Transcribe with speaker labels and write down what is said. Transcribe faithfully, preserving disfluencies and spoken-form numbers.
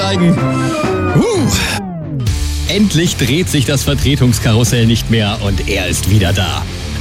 Speaker 1: einsteigen. Huh. Endlich dreht sich das Vertretungskarussell nicht mehr und er ist wieder da.